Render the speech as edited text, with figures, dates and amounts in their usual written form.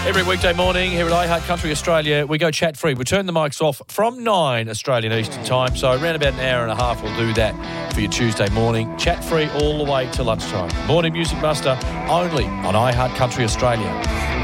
Every weekday morning here at iHeart Country Australia, we go chat free. We turn the mics off from 9 Australian Eastern Time, so around about an hour and a half we'll do that for your Tuesday morning. Chat free all the way to lunchtime. Morning Music Buster, only on iHeart Country Australia.